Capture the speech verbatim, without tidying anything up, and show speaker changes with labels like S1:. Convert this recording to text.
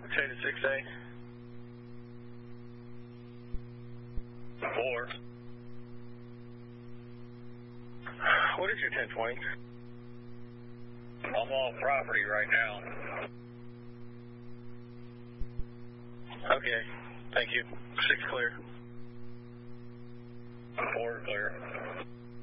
S1: Potato six A.
S2: Four.
S1: What is your ten twenty?
S2: I'm on property right now.
S1: Okay, thank you. Six clear.
S2: Four clear.